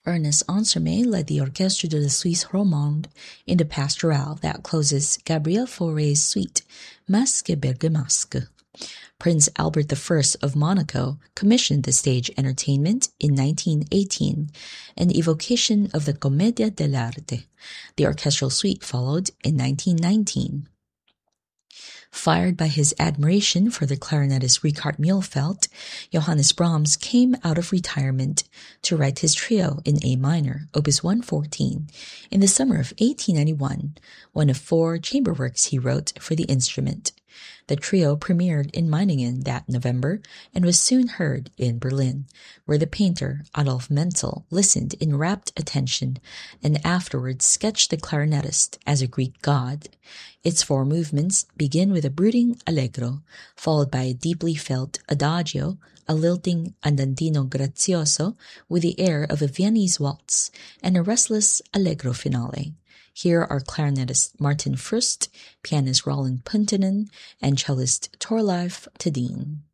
Ernest Ansermet led the Orchestre de la Suisse Romande in the Pastorale that closes Gabriel Fauré's suite, Masque Bergamasque. Prince Albert I of Monaco commissioned the stage entertainment in 1918, an evocation of the Commedia dell'arte. The orchestral suite followed in 1919. Fired by his admiration for the clarinetist Richard Mühlfeld, Johannes Brahms came out of retirement to write his trio in A minor, Opus 114, in the summer of 1891, one of 4 chamber works he wrote for the instrument. The trio premiered in Meiningen that November and was soon heard in Berlin, where the painter Adolf Menzel listened in rapt attention and afterwards sketched the clarinetist as a Greek god. Its 4 movements begin with a brooding allegro, followed by a deeply felt adagio, a lilting andantino grazioso with the air of a Viennese waltz, and a restless allegro finale. Here are clarinetist Martin Frust, pianist Roland Punttinen, and cellist Torleif Tedin.